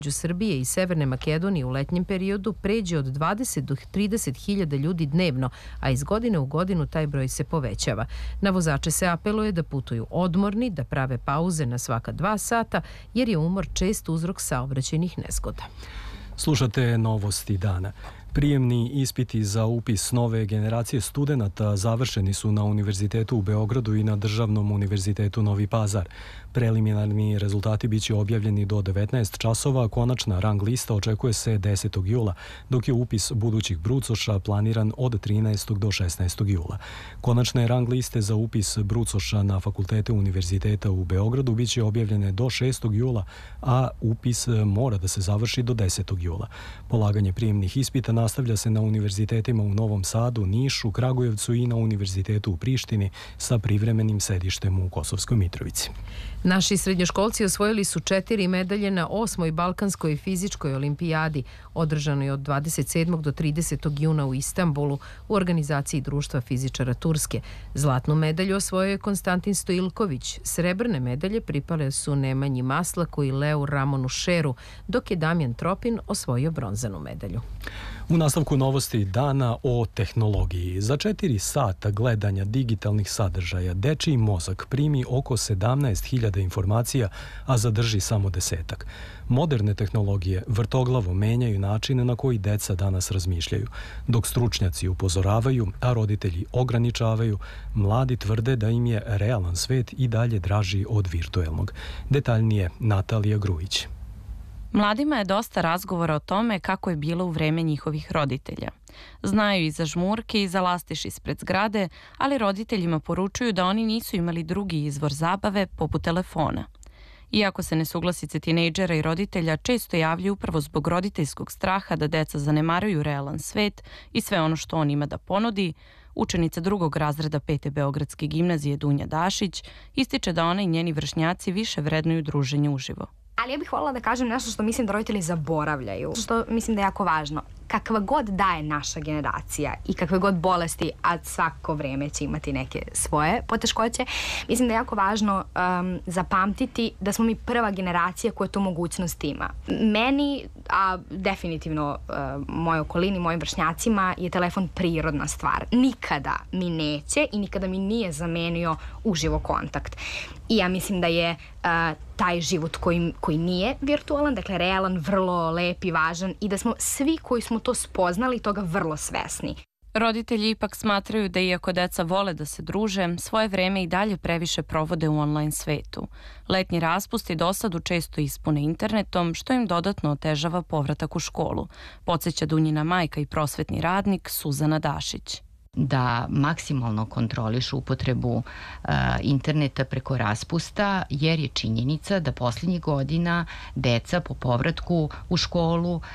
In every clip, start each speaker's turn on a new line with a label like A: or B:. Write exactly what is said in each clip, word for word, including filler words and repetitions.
A: Među Srbije i Severne Makedonije u letnjem periodu pređe od dvadeset do trideset hiljada ljudi dnevno, a iz godine u godinu taj broj se povećava. Na vozače se apeluje da putuju odmorni, da prave pauze na svaka dva sata, jer je umor čest uzrok saobraćajnih nezgoda.
B: Slušate Novosti dana. Prijemni ispiti za upis nove generacije studenata završeni su na Univerzitetu u Beogradu i na Državnom univerzitetu Novi Pazar. Preliminarni rezultati biće objavljeni do devetnaest časova, konačna rang lista očekuje se desetog jula, dok je upis budućih brucoša planiran od trinaestog do šesnaestog jula. Konačne rang liste za upis brucoša na fakultete Univerziteta u Beogradu biće objavljene do šestog jula, a upis mora da se završi do desetog jula. Polaganje prijemnih ispita nastavlja se na univerzitetima u Novom Sadu, Nišu, Kragujevcu i na Univerzitetu u Prištini sa privremenim sedištem u Kosovskoj Mitrovici.
A: Naši srednjoškolci osvojili su četiri medalje na osmoj Balkanskoj fizičkoj olimpijadi, održanoj od dvadeset sedmog do tridesetog juna u Istanbulu u organizaciji Društva fizičara Turske. Zlatnu medalju osvojio je Konstantin Stojilković. Srebrne medalje pripale su Nemanji Maslaku i Leu Ramonu Šeru, dok je Damjan Tropin osvojio bronzanu medalju.
B: U nastavku Novosti dana o tehnologiji. Za četiri sata gledanja digitalnih sadržaja dečiji mozak primi oko sedamnaest hiljada informacija, a zadrži samo desetak. Moderne tehnologije vrtoglavo menjaju načine na koji deca danas razmišljaju. Dok stručnjaci upozoravaju, a roditelji ograničavaju, mladi tvrde da im je realan svet i dalje draži od virtuelnog. Detaljnije Natalija Grujić.
C: Mladima je dosta razgovora o tome kako je bilo u vreme njihovih roditelja. Znaju i za žmurke i za lastiš ispred zgrade, ali roditeljima poručuju da oni nisu imali drugi izvor zabave poput telefona. Iako se nesuglasice tinejdžera i roditelja često javljaju upravo zbog roditeljskog straha da deca zanemaruju realan svet i sve ono što on ima da ponudi, učenica drugog razreda pete Beogradske gimnazije Dunja Dašić ističe da ona i njeni vršnjaci više vrednuju druženje uživo.
D: Ali ja bih voljela da kažem nešto što mislim da roditelji zaboravljaju, što mislim da je jako važno. Kakva god daje naša generacija i kakve god bolesti, a svako vreme će imati neke svoje poteškoće, mislim da je jako važno um, zapamtiti da smo mi prva generacija koja tu mogućnost ima. Meni, a definitivno uh, mojoj okolini, mojim vršnjacima, je telefon prirodna stvar. Nikada mi neće i nikada mi nije zamenio uživo kontakt. I ja mislim da je uh, taj život koji, koji nije virtualan, dakle realan, vrlo lep i važan i da smo svi koji smo to spoznali toga vrlo svesni.
C: Roditelji ipak smatraju da iako deca vole da se druže, svoje vreme i dalje previše provode u online svetu. Letnji raspust i dosadu često ispune internetom, što im dodatno otežava povratak u školu, podsjeća Dunjina majka i prosvetni radnik Suzana Dašić.
E: Da maksimalno kontrolišu upotrebu uh, interneta preko raspusta, jer je činjenica da posljednjih godina deca po povratku u školu uh,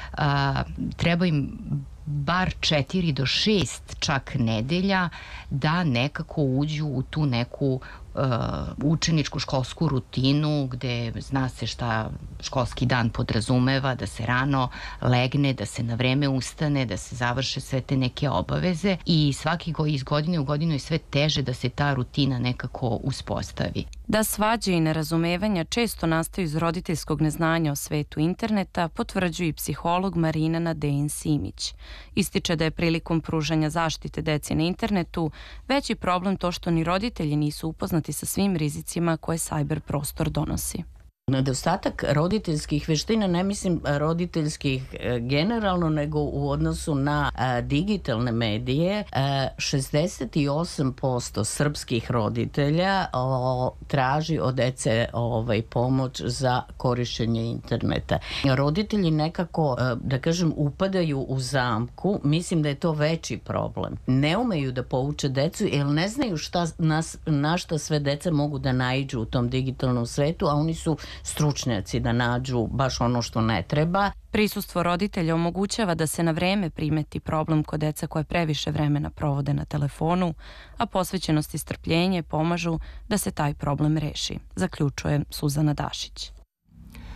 E: treba im bar četiri do šest čak nedelja da nekako uđu u tu neku uh, učeničku školsku rutinu gde zna se šta školski dan podrazumeva, da se rano legne, da se na vreme ustane, da se završe sve te neke obaveze i svaki go iz godine u godinu je sve teže da se ta rutina nekako uspostavi.
C: Da svađe i nerazumevanja često nastaju iz roditeljskog neznanja o svetu interneta, potvrđuje i psiholog Marina Nadein-Simić. Ističe da je prilikom pružanja zaštite deci na internetu veći problem to što ni roditelji nisu upoznati sa svim rizicima koje sajber prostor donosi.
F: Nedostatak roditeljskih veština, ne mislim roditeljskih generalno, nego u odnosu na a, digitalne medije. A, šezdeset osam posto srpskih roditelja o, traži od dece ovaj, pomoć za korišćenje interneta. Roditelji nekako, a, da kažem, upadaju u zamku. Mislim da je to veći problem. Ne umeju da pouče decu jer ne znaju šta, nas, na šta sve deca mogu da naiđu u tom digitalnom svetu, a oni su stručnjaci da nađu baš ono što ne treba.
C: Prisustvo roditelja omogućava da se na vreme primeti problem kod deca koje previše vremena provode na telefonu, a posvećenost i strpljenje pomažu da se taj problem reši, zaključuje Suzana Dašić.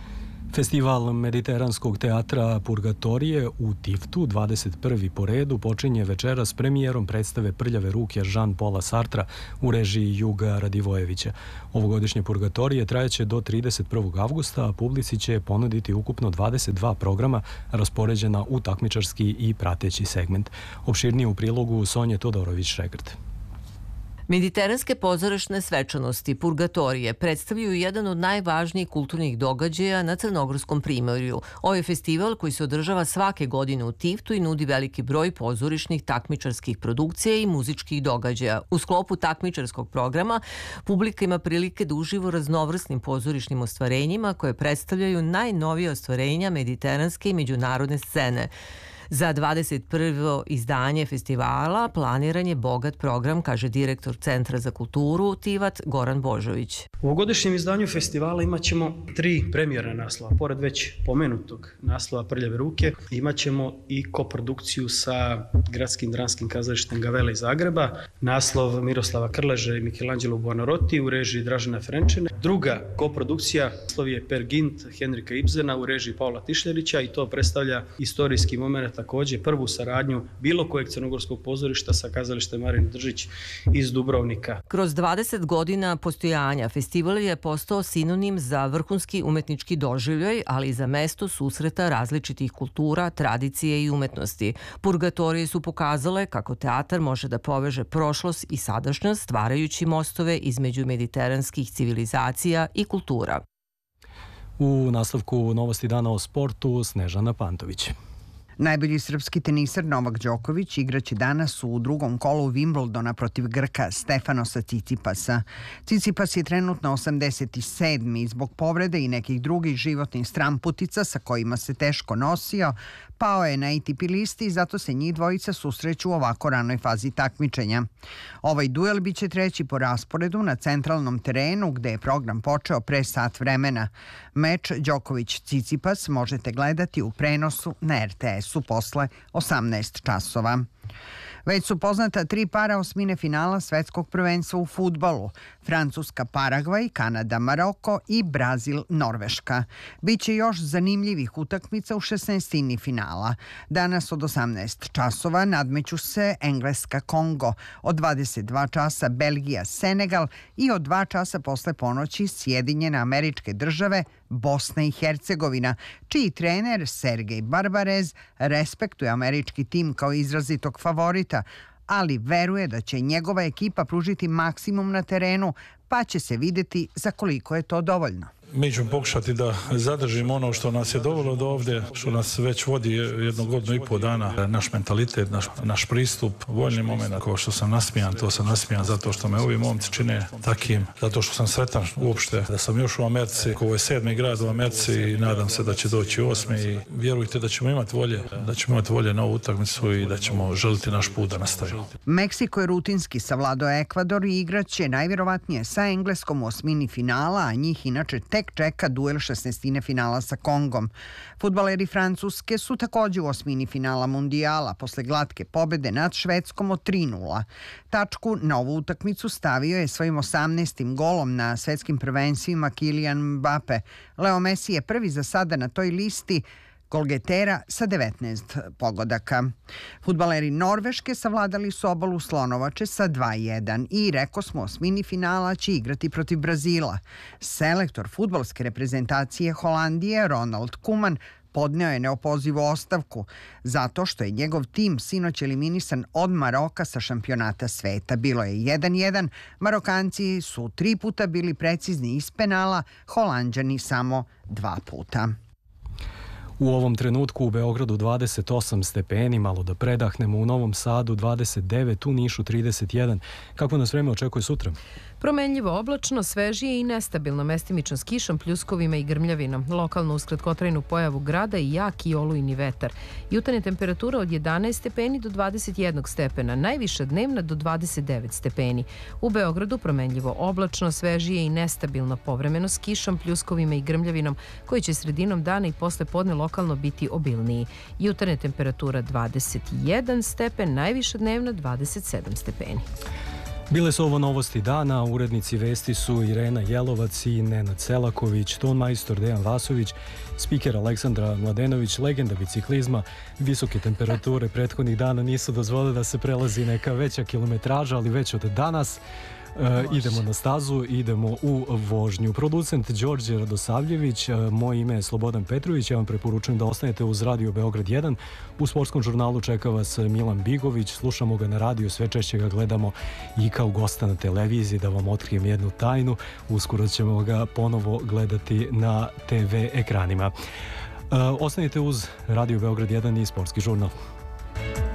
B: Festival mediteranskog teatra Purgatorije u Tiftu, dvadeset prvi po redu, počinje večera s premijerom predstave Prljave ruke Jean-Paula Sartra u režiji Juga Radivojevića. Ovogodišnje Purgatorije trajeće do trideset prvog avgusta, a publici će ponuditi ukupno dvadeset dva programa raspoređena u takmičarski i prateći segment. Opširnije u prilogu Sonje Todorović-Šegrt.
G: Mediteranske pozorišne svečanosti Purgatorije predstavljaju jedan od najvažnijih kulturnih događaja na Crnogorskom primorju. Ovaj festival koji se održava svake godine u Tiftu i nudi veliki broj pozorišnih takmičarskih produkcija i muzičkih događaja. U sklopu takmičarskog programa publika ima prilike da uživa u raznovrsnim pozorišnim ostvarenjima koje predstavljaju najnovije ostvarenja mediteranske i međunarodne scene. Za dvadeset prvo izdanje festivala planiran je bogat program, kaže direktor Centra za kulturu Tivat Goran Božović.
H: U ovogodišnjem izdanju festivala imat ćemo tri premijerna naslova. Pored već pomenutog naslova Prljave ruke, imat ćemo i koprodukciju sa Gradskim dramskim kazalištem Gavela iz Zagreba, naslov Miroslava Krleže i Michelangelo Buonarroti u režiji Dražena Frenčene. Druga koprodukcija naslov je Per Gynt Henrika Ibsena u režiji Pavla Tišljerića i to predstavlja istorijski moment, također prvu saradnju bilo kojeg crnogorskog pozorišta sa kazalištem Marin Držić iz Dubrovnika.
G: Kroz dvadeset godina postojanja festival je postao sinonim za vrhunski umetnički doživljaj, ali i za mesto susreta različitih kultura, tradicije i umetnosti. Purgatorije su pokazale kako teatar može da poveže prošlost i sadašnjost, stvarajući mostove između mediteranskih civilizacija i kultura.
B: U nastavku novosti dana o sportu Snežana Pantović.
I: Najbolji srpski teniser Novak Đoković igraće danas u drugom kolu Wimbledona protiv Grka Stefanosa Cicipasa. Cicipas je trenutno osamdeset sedmi zbog povrede i nekih drugih životnih stramputica sa kojima se teško nosio. Pao je na A T P listi i zato se njih dvojica susreću u ovako ranoj fazi takmičenja. Ovaj duel biće treći po rasporedu na centralnom terenu gde je program počeo pre sat vremena. Meč Đoković-Cicipas možete gledati u prenosu na R T S-u posle osamnaest časova. Već su poznata tri para osmine finala svetskog prvenstva u fudbalu. Francuska Paragvaj, Kanada Maroko i Brazil Norveška. Biće još zanimljivih utakmica u šesnaestini finala. Danas od osamnaest časova nadmeću se Engleska Kongo, od dvadeset dva časa Belgija Senegal i od dva časa posle ponoći Sjedinjene Američke Države Bosna i Hercegovina, čiji trener Sergej Barbarez respektuje američki tim kao izrazitog favorita, ali veruje da će njegova ekipa pružiti maksimum na terenu, pa će se videti za koliko je to dovoljno.
J: Mi ćemo pokušati da zadržimo ono što nas je dovelo do ovdje, što nas već vodi jednu godinu i pol dana. Naš mentalitet, naš, naš pristup, voljni moment, kao što sam nasmijan, to sam nasmijan zato što me ovi momci čine takim, zato što sam sretan uopšte da sam još u Americi, ovo je sedmi grad u Americi i nadam se da će doći osmi i vjerujte da ćemo imati volje, da ćemo imati volje na ovu utakmicu i da ćemo želiti naš put da nastavi.
I: Meksiko je rutinski savladao Ekvador i igraće najvjerovatnije sa Engleskom u osmini finala, a njih inače tek čeka duel šesnaestine finala sa Kongom. Fudbaleri Francuske su također u osmini finala mundijala posle glatke pobede nad Švedskom od tri nula. Tačku na ovu utakmicu stavio je svojim osamnaestim golom na svetskim prvenstvima Kylian Mbappe. Leo Messi je prvi za sada na toj listi golgetera sa devetnaest pogodaka. Fudbaleri Norveške savladali su obalu Slonovače sa dva jedan i reko smo osmini finala će igrati protiv Brazila. Selektor fudbalske reprezentacije Holandije Ronald Koeman podneo je neopozivu ostavku zato što je njegov tim sinoć eliminisan od Maroka sa šampionata sveta. Bilo je jedan jedan, Marokanci su tri puta bili precizni iz penala, Holanđani samo dva puta.
B: U ovom trenutku u Beogradu dvadeset osam stepeni, malo da predahnemo, u Novom Sadu dvadeset devet, u Nišu trideset jedan. Kako nas vreme očekuje sutra?
A: Promenljivo oblačno, svežije i nestabilno, mestimično s kišom, pljuskovima i grmljavinom. Lokalno uz kratkotrajnu pojavu grada i jak i olujni vetar. Jutarnja temperatura od jedanaest stepeni do dvadeset jedan stepena, najviša dnevna do dvadeset devet stepeni. U Beogradu promenljivo oblačno, svežije i nestabilno, povremeno s kišom, pljuskovima i grmljavinom, koji će sredinom dana i posle podne lokalno biti obilniji. Jutarnja temperatura dvadeset jedan stepen, najviša dnevna dvadeset sedam stepeni.
B: Bile su ovo novosti dana, urednici vesti su Irena Jelovac i Nenad Selaković, ton majstor Dejan Vasović, spiker Aleksandra Mladenović, legenda biciklizma. Visoke temperature prethodnih dana nisu dozvolile da se prelazi neka veća kilometraža, ali već od danas E, idemo na stazu, idemo u vožnju. Producent Đorđe Radosavljević, e, moje ime je Slobodan Petrović, ja vam preporučujem da ostanete uz Radio Beograd jedan. U sportskom žurnalu čeka vas Milan Bigović, slušamo ga na radiju, sve češće ga gledamo i kao gosta na televiziji. Da vam otkrijem jednu tajnu, uskoro ćemo ga ponovo gledati na te ve ekranima. E, ostanite uz Radio Beograd jedan i sportski žurnal.